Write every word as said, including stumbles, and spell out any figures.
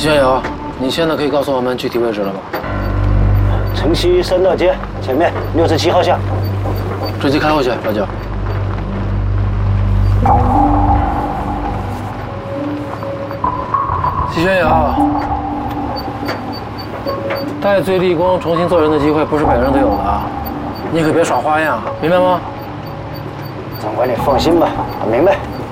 轩瑶，你现在可以告诉我们具体位置了吧？ 城西三道街前面六十七号巷。 直接开过去，老九。齐轩瑶，戴罪立功、重新做人的机会不是每个人都有的啊！你可别耍花样，明白吗？ 长官，你放心吧，我明白。